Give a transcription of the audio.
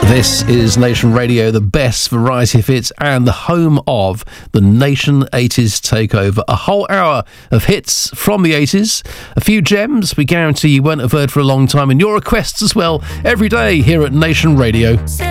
This is Nation Radio, the best variety of hits and the home of the Nation 80s Takeover. A whole hour of hits from the 80s, a few gems we guarantee you won't have heard for a long time, and your requests as well every day here at Nation Radio.